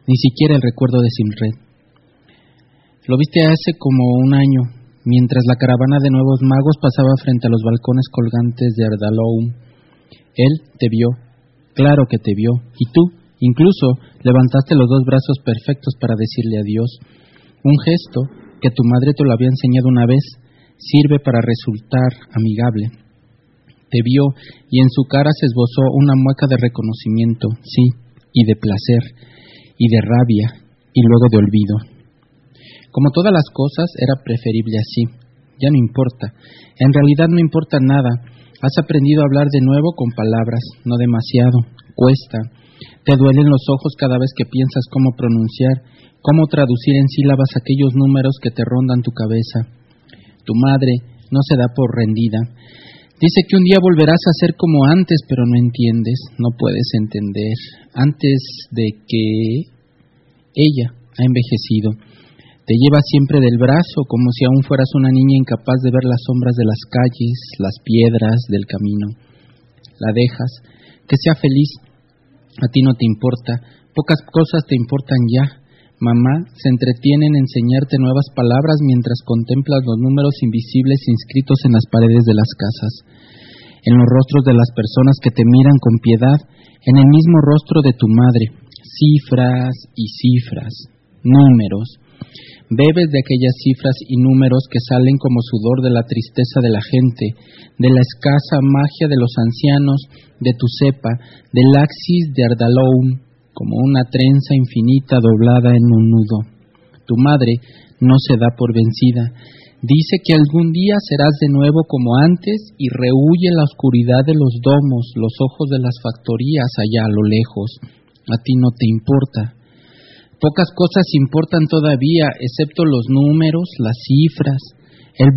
ni siquiera el recuerdo de Simred. Lo viste hace como un año, mientras la caravana de nuevos magos pasaba frente a los balcones colgantes de Ardaloum. Él te vio, claro que te vio, y tú, incluso, levantaste los dos brazos perfectos para decirle adiós. Un gesto que tu madre te lo había enseñado una vez, sirve para resultar amigable. Te vio y en su cara se esbozó una mueca de reconocimiento, sí, y de placer, y de rabia, y luego de olvido. Como todas las cosas, era preferible así. Ya no importa. En realidad no importa nada. Has aprendido a hablar de nuevo con palabras, no demasiado. Cuesta. Te duelen los ojos cada vez que piensas cómo pronunciar, cómo traducir en sílabas aquellos números que te rondan tu cabeza. Tu madre no se da por rendida. Dice que un día volverás a ser como antes, pero no entiendes, no puedes entender. Antes de que ella ha envejecido. Te lleva siempre del brazo, como si aún fueras una niña incapaz de ver las sombras de las calles, las piedras del camino. La dejas, que sea feliz. A ti no te importa, pocas cosas te importan ya. Mamá se entretiene en enseñarte nuevas palabras mientras contemplas los números invisibles inscritos en las paredes de las casas, en los rostros de las personas que te miran con piedad, en el mismo rostro de tu madre. Cifras y cifras, números. Bebes de aquellas cifras y números que salen como sudor de la tristeza de la gente, de la escasa magia de los ancianos, de tu cepa, del axis de Ardaloum, como una trenza infinita doblada en un nudo. Tu madre no se da por vencida. Dice que algún día serás de nuevo como antes y rehúye la oscuridad de los domos, los ojos de las factorías allá a lo lejos. A ti no te importa. Pocas cosas importan todavía, excepto los números, las cifras, el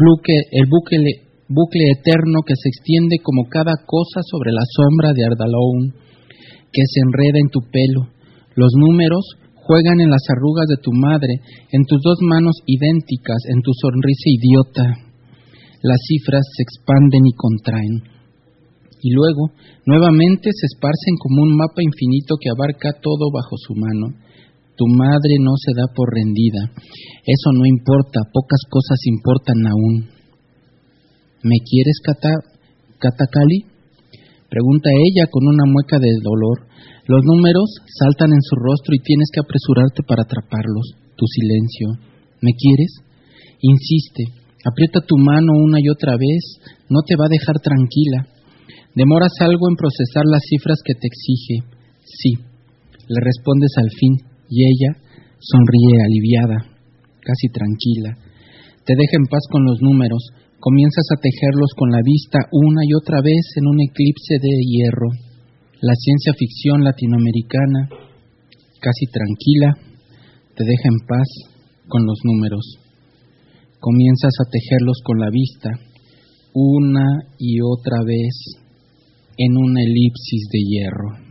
bucle eterno que se extiende como cada cosa sobre la sombra de Ardaloum, que se enreda en tu pelo. Los números juegan en las arrugas de tu madre, en tus dos manos idénticas, en tu sonrisa idiota. Las cifras se expanden y contraen. Y luego, nuevamente se esparcen como un mapa infinito que abarca todo bajo su mano. Tu madre no se da por rendida. Eso no importa, pocas cosas importan aún. ¿Me quieres, Katakali? Pregunta ella con una mueca de dolor. Los números saltan en su rostro y tienes que apresurarte para atraparlos. Tu silencio. ¿Me quieres? Insiste. Aprieta tu mano una y otra vez. No te va a dejar tranquila. Demoras algo en procesar las cifras que te exige. Sí. Le respondes al fin. Y ella sonríe aliviada, casi tranquila. Te deja en paz con los números. Comienzas a tejerlos con la vista una y otra vez en un eclipse de hierro. La ciencia ficción latinoamericana, casi tranquila, te deja en paz con los números. Comienzas a tejerlos con la vista una y otra vez en una elipsis de hierro.